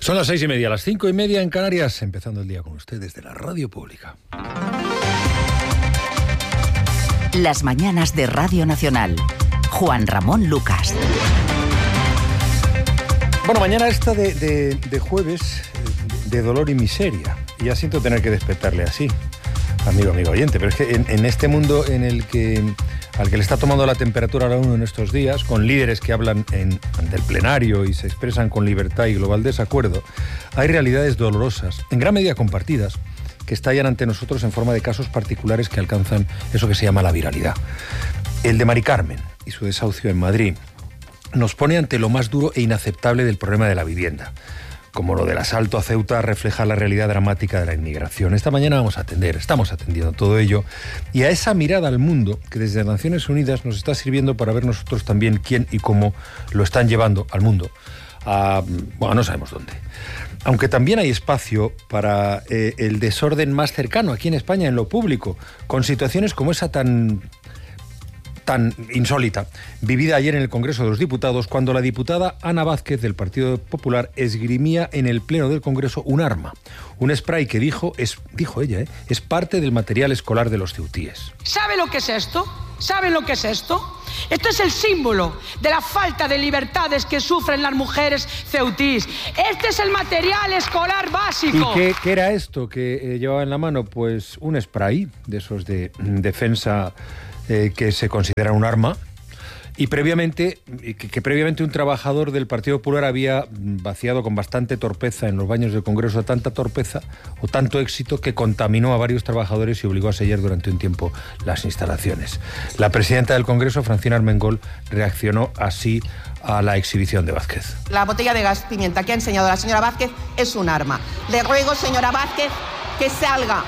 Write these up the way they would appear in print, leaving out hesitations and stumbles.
Son las 6:30, las 5:30 en Canarias, empezando el día con ustedes de la Radio Pública. Las mañanas de Radio Nacional. Juan Ramón Lucas. Bueno, mañana esta de jueves, de dolor y miseria. Y ya siento tener que despertarle así, amigo oyente, pero es que en este mundo al que le está tomando la temperatura a uno en estos días, con líderes que hablan ante el plenario y se expresan con libertad y global desacuerdo, hay realidades dolorosas, en gran medida compartidas, que estallan ante nosotros en forma de casos particulares que alcanzan eso que se llama la viralidad. El de Mari Carmen y su desahucio en Madrid nos pone ante lo más duro e inaceptable del problema de la vivienda. Como lo del asalto a Ceuta refleja la realidad dramática de la inmigración. Esta mañana estamos atendiendo todo ello y a esa mirada al mundo que desde Naciones Unidas nos está sirviendo para ver nosotros también quién y cómo lo están llevando al mundo. No sabemos dónde. Aunque también hay espacio para el desorden más cercano aquí en España, en lo público, con situaciones como esa tan insólita, vivida ayer en el Congreso de los Diputados, cuando la diputada Ana Vázquez del Partido Popular esgrimía en el Pleno del Congreso un arma, un spray que dijo ella, es parte del material escolar de los ceutíes. ¿Sabe lo que es esto? ¿Saben lo que es esto? Esto es el símbolo de la falta de libertades que sufren las mujeres ceutíes. Este es el material escolar básico. ¿Y qué era esto que llevaba en la mano? Pues un spray de esos de defensa que se considera un arma, y previamente un trabajador del Partido Popular había vaciado con bastante torpeza en los baños del Congreso, tanta torpeza o tanto éxito que contaminó a varios trabajadores y obligó a sellar durante un tiempo las instalaciones. La presidenta del Congreso, Francina Armengol, reaccionó así a la exhibición de Vázquez. La botella de gas pimienta que ha enseñado la señora Vázquez es un arma. Le ruego, señora Vázquez, que salga.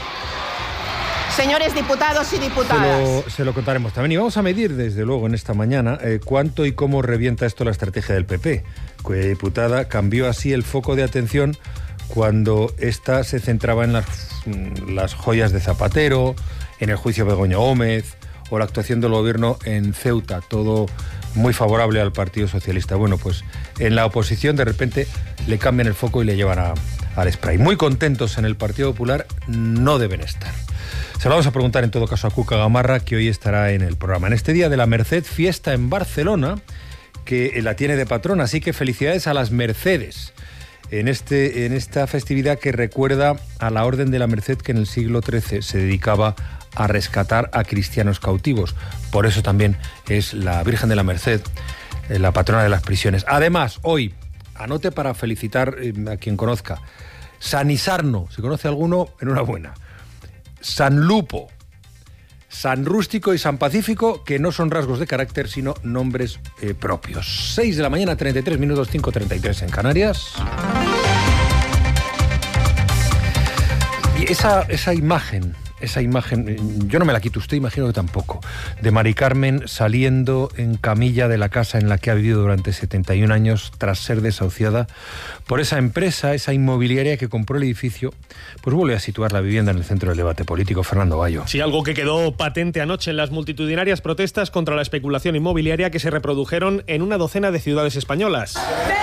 Señores diputados y diputadas. Se lo contaremos también. Y vamos a medir, desde luego, en esta mañana, cuánto y cómo revienta esto la estrategia del PP, cuya diputada cambió así el foco de atención cuando ésta se centraba en las joyas de Zapatero, en el juicio de Begoña Gómez o la actuación del gobierno en Ceuta, todo muy favorable al Partido Socialista. Bueno, pues en la oposición de repente le cambian el foco y le llevan al spray. Muy contentos en el Partido Popular no deben estar. Se lo vamos a preguntar en todo caso a Cuca Gamarra, que hoy estará en el programa. En este día de la Merced, fiesta en Barcelona, que la tiene de patrona, así que felicidades a las Mercedes. En esta festividad que recuerda a la Orden de la Merced, que en el siglo XIII se dedicaba a rescatar a cristianos cautivos. Por eso también es la Virgen de la Merced, la patrona de las prisiones. Además, hoy, anote para felicitar a quien conozca, San Isarno, si conoce alguno, enhorabuena. San Lupo, San Rústico y San Pacífico, que no son rasgos de carácter, sino nombres propios. 6 de la mañana, 33 minutos, 5:33 en Canarias. Y esa imagen, yo no me la quito, usted imagino que tampoco, de Mari Carmen saliendo en camilla de la casa en la que ha vivido durante 71 años tras ser desahuciada por esa empresa, esa inmobiliaria que compró el edificio, pues vuelve a situar la vivienda en el centro del debate político. Fernando Bayo. Sí, algo que quedó patente anoche en las multitudinarias protestas contra la especulación inmobiliaria que se reprodujeron en una docena de ciudades españolas.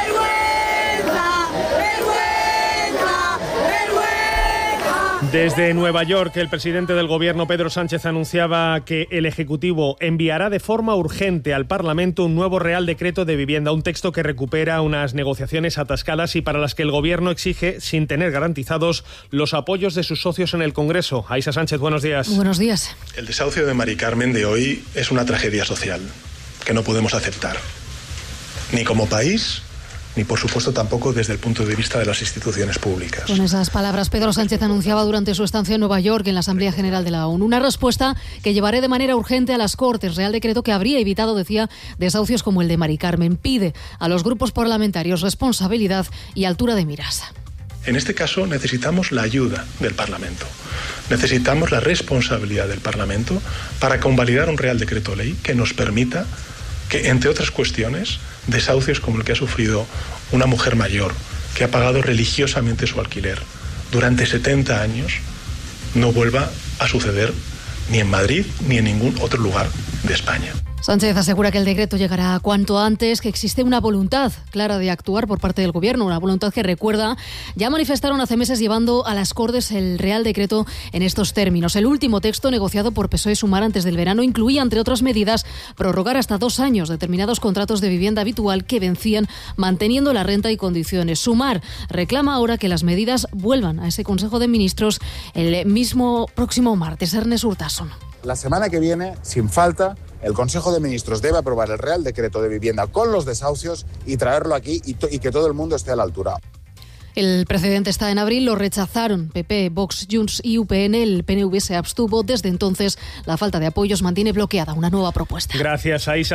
Desde Nueva York, el presidente del Gobierno, Pedro Sánchez, anunciaba que el Ejecutivo enviará de forma urgente al Parlamento un nuevo Real Decreto de Vivienda, un texto que recupera unas negociaciones atascadas y para las que el Gobierno exige, sin tener garantizados, los apoyos de sus socios en el Congreso. Aísa Sánchez, buenos días. Buenos días. El desahucio de Mari Carmen de hoy es una tragedia social que no podemos aceptar, ni como país, ni por supuesto tampoco desde el punto de vista de las instituciones públicas. Con esas palabras, Pedro Sánchez anunciaba durante su estancia en Nueva York, en la Asamblea General de la ONU, una respuesta que llevaré de manera urgente a las Cortes, Real Decreto que habría evitado, decía, desahucios como el de Mari Carmen. Pide a los grupos parlamentarios responsabilidad y altura de miras. En este caso necesitamos la ayuda del Parlamento. Necesitamos la responsabilidad del Parlamento para convalidar un Real Decreto Ley que nos permita que, entre otras cuestiones, desahucios como el que ha sufrido una mujer mayor que ha pagado religiosamente su alquiler durante 70 años no vuelva a suceder ni en Madrid ni en ningún otro lugar de España. Sánchez asegura que el decreto llegará cuanto antes, que existe una voluntad clara de actuar por parte del Gobierno, una voluntad que, recuerda, ya manifestaron hace meses llevando a las Cortes el Real Decreto en estos términos. El último texto negociado por PSOE y Sumar antes del verano incluía, entre otras medidas, prorrogar hasta 2 años determinados contratos de vivienda habitual que vencían, manteniendo la renta y condiciones. Sumar reclama ahora que las medidas vuelvan a ese Consejo de Ministros el mismo próximo martes. Ernest Urtasun. La semana que viene, sin falta, el Consejo de Ministros debe aprobar el Real Decreto de Vivienda con los desahucios y traerlo aquí y que todo el mundo esté a la altura. El precedente está en abril, lo rechazaron PP, Vox, Junts y UPN. El PNV se abstuvo. Desde entonces, la falta de apoyos mantiene bloqueada una nueva propuesta. Gracias, Aisa.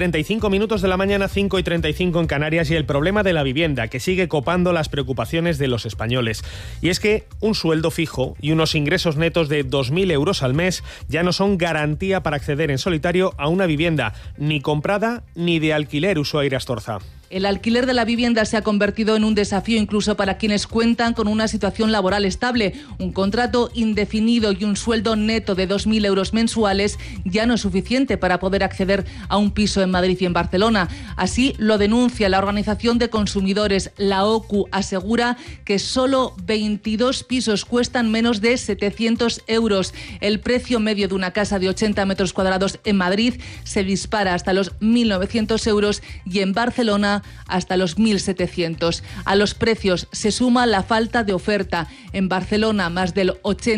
6:35 de la mañana, 5:35 en Canarias, y el problema de la vivienda, que sigue copando las preocupaciones de los españoles. Y es que un sueldo fijo y unos ingresos netos de 2.000 euros al mes ya no son garantía para acceder en solitario a una vivienda, ni comprada ni de alquiler, Ushuaia Astorza. El alquiler de la vivienda se ha convertido en un desafío incluso para quienes cuentan con una situación laboral estable. Un contrato indefinido y un sueldo neto de 2.000 euros mensuales ya no es suficiente para poder acceder a un piso en Madrid y en Barcelona. Así lo denuncia la Organización de Consumidores. La OCU asegura que solo 22 pisos cuestan menos de 700 euros. El precio medio de una casa de 80 metros cuadrados en Madrid se dispara hasta los 1.900 euros y en Barcelona hasta los 1.700. A los precios se suma la falta de oferta. En Barcelona, más del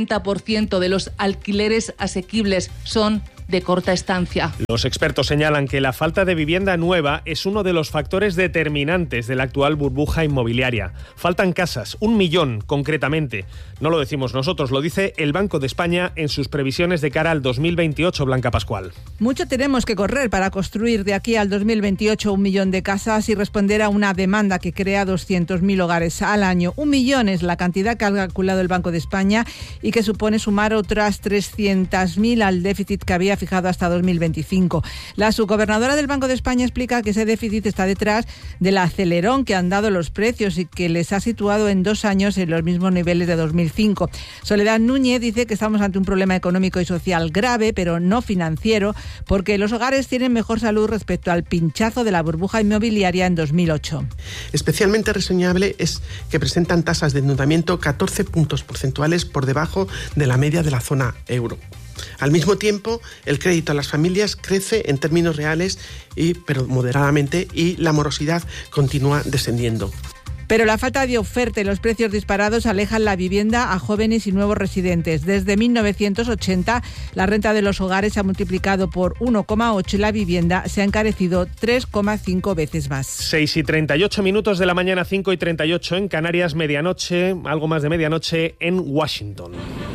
80% de los alquileres asequibles son de corta estancia. Los expertos señalan que la falta de vivienda nueva es uno de los factores determinantes de la actual burbuja inmobiliaria. Faltan casas, 1 millón concretamente. No lo decimos nosotros, lo dice el Banco de España en sus previsiones de cara al 2028, Blanca Pascual. Mucho tenemos que correr para construir de aquí al 2028 1 millón de casas y responder a una demanda que crea 200.000 hogares al año. 1 millón es la cantidad que ha calculado el Banco de España y que supone sumar otras 300.000 al déficit que había fijado hasta 2025. La subgobernadora del Banco de España explica que ese déficit está detrás del acelerón que han dado los precios y que les ha situado en 2 años en los mismos niveles de 2005. Soledad Núñez dice que estamos ante un problema económico y social grave, pero no financiero, porque los hogares tienen mejor salud respecto al pinchazo de la burbuja inmobiliaria en 2008. Especialmente reseñable es que presentan tasas de endeudamiento 14 puntos porcentuales por debajo de la media de la zona euro. Al mismo tiempo, el crédito a las familias crece en términos reales, pero moderadamente, y la morosidad continúa descendiendo. Pero la falta de oferta y los precios disparados alejan la vivienda a jóvenes y nuevos residentes. Desde 1980, la renta de los hogares se ha multiplicado por 1,8 y la vivienda se ha encarecido 3,5 veces más. 6:38 de la mañana, 5:38 en Canarias, medianoche, algo más de medianoche en Washington.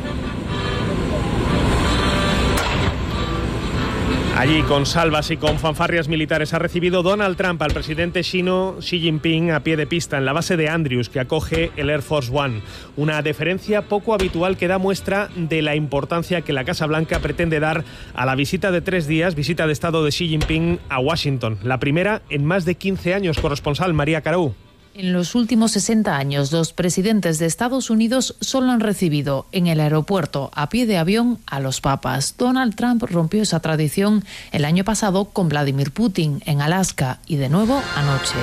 Allí, con salvas y con fanfarrias militares, ha recibido Donald Trump al presidente chino Xi Jinping a pie de pista en la base de Andrews que acoge el Air Force One. Una deferencia poco habitual que da muestra de la importancia que la Casa Blanca pretende dar a la visita de 3 días, visita de Estado de Xi Jinping a Washington. La primera en más de 15 años. Corresponsal María Carou. En los últimos 60 años, los presidentes de Estados Unidos solo han recibido en el aeropuerto a pie de avión a los papas. Donald Trump rompió esa tradición el año pasado con Vladimir Putin en Alaska y de nuevo anoche,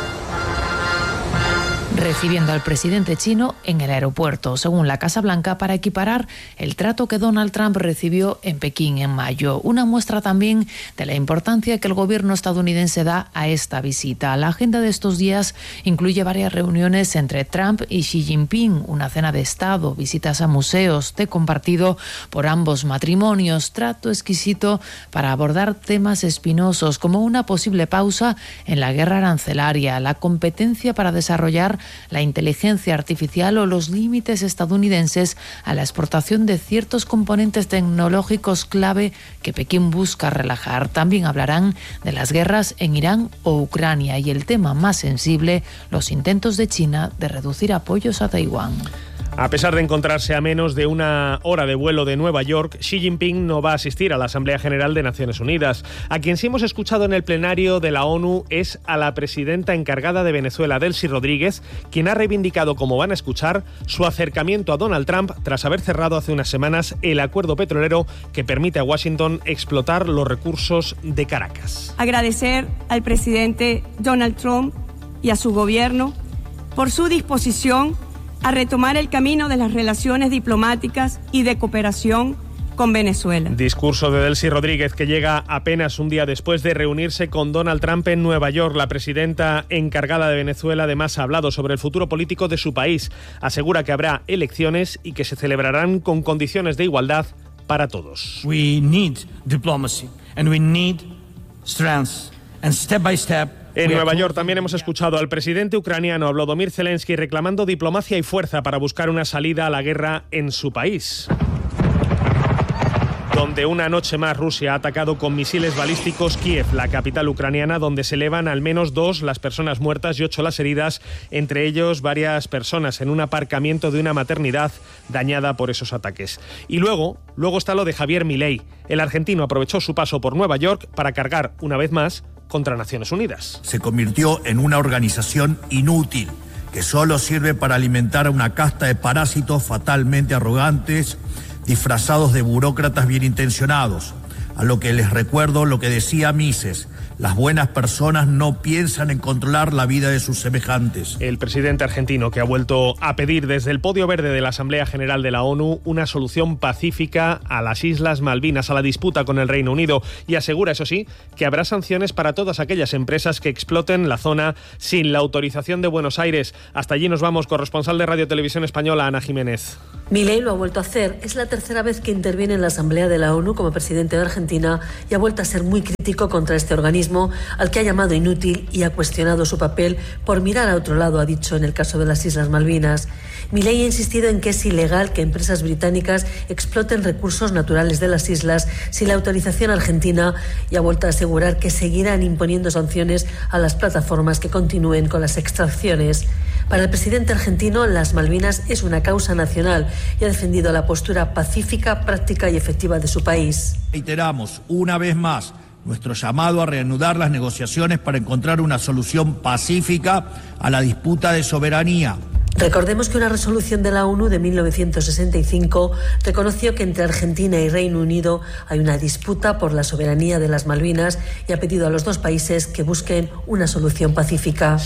recibiendo al presidente chino en el aeropuerto, según la Casa Blanca, para equiparar el trato que Donald Trump recibió en Pekín en mayo. Una muestra también de la importancia que el gobierno estadounidense da a esta visita. La agenda de estos días incluye varias reuniones entre Trump y Xi Jinping, una cena de Estado, visitas a museos, té compartido por ambos matrimonios, trato exquisito para abordar temas espinosos como una posible pausa en la guerra arancelaria, la competencia para desarrollar la inteligencia artificial o los límites estadounidenses a la exportación de ciertos componentes tecnológicos clave que Pekín busca relajar. También hablarán de las guerras en Irán o Ucrania y el tema más sensible, los intentos de China de reducir apoyos a Taiwán. A pesar de encontrarse a menos de una hora de vuelo de Nueva York, Xi Jinping no va a asistir a la Asamblea General de Naciones Unidas. A quien sí hemos escuchado en el plenario de la ONU es a la presidenta encargada de Venezuela, Delcy Rodríguez, quien ha reivindicado, como van a escuchar, su acercamiento a Donald Trump tras haber cerrado hace unas semanas el acuerdo petrolero que permite a Washington explotar los recursos de Caracas. Agradecer al presidente Donald Trump y a su gobierno por su disposición a retomar el camino de las relaciones diplomáticas y de cooperación con Venezuela. Discurso de Delcy Rodríguez que llega apenas un día después de reunirse con Donald Trump en Nueva York. La presidenta encargada de Venezuela además ha hablado sobre el futuro político de su país. Asegura que habrá elecciones y que se celebrarán con condiciones de igualdad para todos. We need diplomacy and we need strength and step by step. En Nueva York también hemos escuchado al presidente ucraniano Volodymyr Zelensky reclamando diplomacia y fuerza para buscar una salida a la guerra en su país, donde una noche más Rusia ha atacado con misiles balísticos Kiev, la capital ucraniana, donde se elevan al menos 2 las personas muertas y 8 las heridas, entre ellos varias personas en un aparcamiento de una maternidad dañada por esos ataques. Y luego está lo de Javier Milei. El argentino aprovechó su paso por Nueva York para cargar una vez más contra Naciones Unidas. Se convirtió en una organización inútil que solo sirve para alimentar a una casta de parásitos fatalmente arrogantes, disfrazados de burócratas bien intencionados. A lo que les recuerdo lo que decía Mises: las buenas personas no piensan en controlar la vida de sus semejantes. El presidente argentino, que ha vuelto a pedir desde el podio verde de la Asamblea General de la ONU una solución pacífica a las Islas Malvinas, a la disputa con el Reino Unido, y asegura, eso sí, que habrá sanciones para todas aquellas empresas que exploten la zona sin la autorización de Buenos Aires. Hasta allí nos vamos, corresponsal de Radio Televisión Española, Ana Jiménez. Milei lo ha vuelto a hacer. Es la tercera vez que interviene en la Asamblea de la ONU como presidente de Argentina y ha vuelto a ser muy crítico contra este organismo, al que ha llamado inútil y ha cuestionado su papel por mirar a otro lado, ha dicho en el caso de las Islas Malvinas. Milei ha insistido en que es ilegal que empresas británicas exploten recursos naturales de las islas sin la autorización argentina y ha vuelto a asegurar que seguirán imponiendo sanciones a las plataformas que continúen con las extracciones. Para el presidente argentino, las Malvinas es una causa nacional y ha defendido la postura pacífica, práctica y efectiva de su país. Reiteramos una vez más nuestro llamado a reanudar las negociaciones para encontrar una solución pacífica a la disputa de soberanía. Recordemos que una resolución de la ONU de 1965 reconoció que entre Argentina y Reino Unido hay una disputa por la soberanía de las Malvinas y ha pedido a los dos países que busquen una solución pacífica.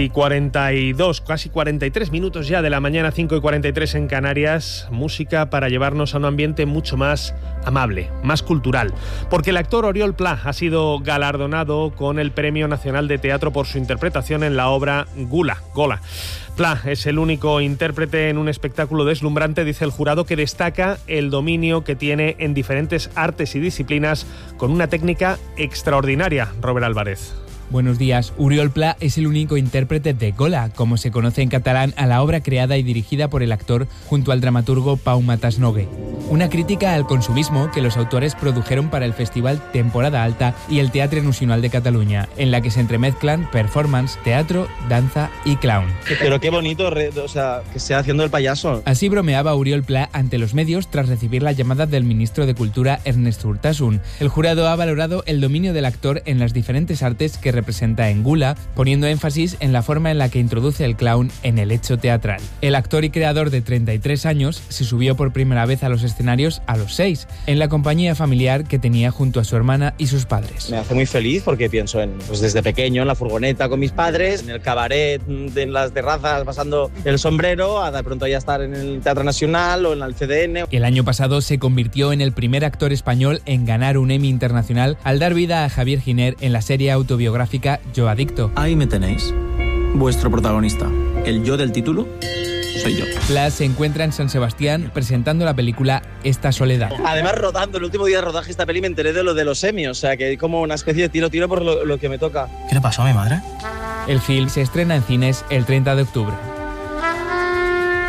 6:42, casi 43 minutos ya de la mañana, 5:43 en Canarias. Música para llevarnos a un ambiente mucho más amable, más cultural. Porque el actor Oriol Pla ha sido galardonado con el Premio Nacional de Teatro por su interpretación en la obra Gola. Pla es el único intérprete en un espectáculo deslumbrante, dice el jurado, que destaca el dominio que tiene en diferentes artes y disciplinas con una técnica extraordinaria. Robert Álvarez. Buenos días. Oriol Pla es el único intérprete de Gola, como se conoce en catalán a la obra creada y dirigida por el actor junto al dramaturgo Pau Matasnogue. Una crítica al consumismo que los autores produjeron para el festival Temporada Alta y el Teatre Nacional de Cataluña, en la que se entremezclan performance, teatro, danza y clown. Pero qué bonito, que sea haciendo el payaso. Así bromeaba Oriol Pla ante los medios tras recibir la llamada del ministro de Cultura, Ernest Urtasun. El jurado ha valorado el dominio del actor en las diferentes artes que representa en Gula, poniendo énfasis en la forma en la que introduce el clown en el hecho teatral. El actor y creador de 33 años se subió por primera vez a los escenarios a los 6, en la compañía familiar que tenía junto a su hermana y sus padres. Me hace muy feliz porque pienso desde pequeño en la furgoneta con mis padres, en el cabaret, en las terrazas pasando el sombrero, a de pronto ya estar en el Teatro Nacional o en el CDN. El año pasado se convirtió en el primer actor español en ganar un Emmy internacional al dar vida a Javier Giner en la serie autobiográfica Yo Adicto. Ahí me tenéis, vuestro protagonista. El yo del título soy yo. Pla se encuentra en San Sebastián presentando la película Esta Soledad. Además, rodando, el último día de rodaje de esta peli me enteré de lo de los Emmy, o sea, que hay como una especie de tiro por lo que me toca. ¿Qué le pasó a mi madre? El film se estrena en cines el 30 de octubre.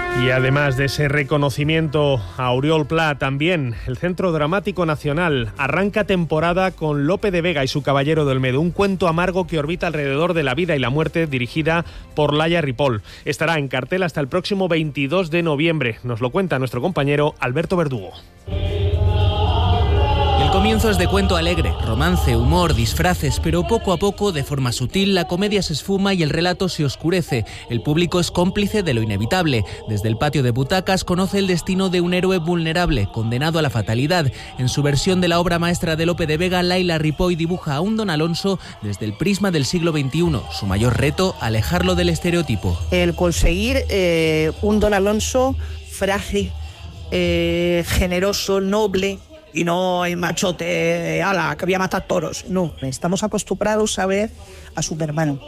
Y además de ese reconocimiento a Oriol Pla, también el Centro Dramático Nacional arranca temporada con Lope de Vega y su Caballero de Olmedo, un cuento amargo que orbita alrededor de la vida y la muerte, dirigida por Laia Ripoll. Estará en cartel hasta el próximo 22 de noviembre. Nos lo cuenta nuestro compañero Alberto Verdugo. El comienzo es de cuento alegre, romance, humor, disfraces, pero poco a poco, de forma sutil, la comedia se esfuma y el relato se oscurece. El público es cómplice de lo inevitable. Desde el patio de butacas conoce el destino de un héroe vulnerable, condenado a la fatalidad. En su versión de la obra maestra de Lope de Vega, Laia Ripoll dibuja a un don Alonso desde el prisma del siglo XXI. Su mayor reto, alejarlo del estereotipo. El conseguir un don Alonso frágil, generoso, noble, y no el machote, ala, que voy a matar toros. No, estamos acostumbrados a ver a Superman.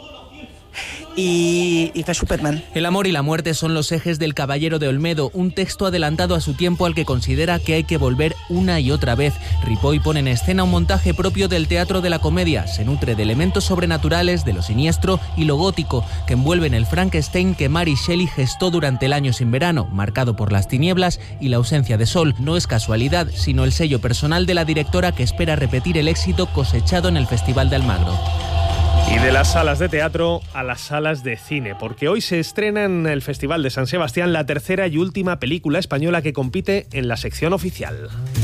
Y fue Superman. El amor y la muerte son los ejes del Caballero de Olmedo, un texto adelantado a su tiempo al que considera que hay que volver una y otra vez. Ripoll pone en escena un montaje propio del teatro de la comedia. Se nutre de elementos sobrenaturales, de lo siniestro y lo gótico, que envuelven el Frankenstein que Mary Shelley gestó durante el año sin verano, marcado por las tinieblas y la ausencia de sol. No es casualidad, sino el sello personal de la directora, que espera repetir el éxito cosechado en el Festival de Almagro. Y de las salas de teatro a las salas de cine, porque hoy se estrena en el Festival de San Sebastián la tercera y última película española que compite en la sección oficial.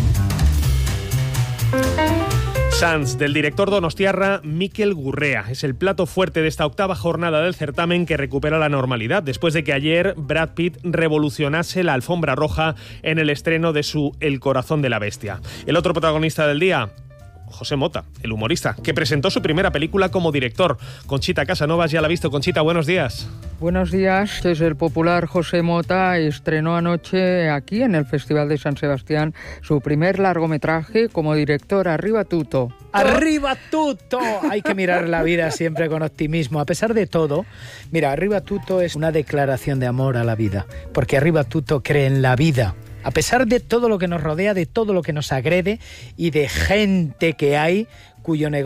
Sants, del director donostiarra Mikel Gurrea. Es el plato fuerte de esta octava jornada del certamen, que recupera la normalidad después de que ayer Brad Pitt revolucionase la alfombra roja en el estreno de su El corazón de la bestia. El otro protagonista del día, José Mota, el humorista, que presentó su primera película como director. Conchita Casanovas ya la ha visto. Conchita, buenos días. Buenos días. Es el popular José Mota. Estrenó anoche aquí en el Festival de San Sebastián su primer largometraje como director. Arriba tutto. ¡Arriba tutto! Hay que mirar la vida siempre con optimismo. A pesar de todo, mira, Arriba tutto es una declaración de amor a la vida, porque Arriba tutto cree en la vida. A pesar de todo lo que nos rodea, de todo lo que nos agrede y de gente que hay cuyo negocio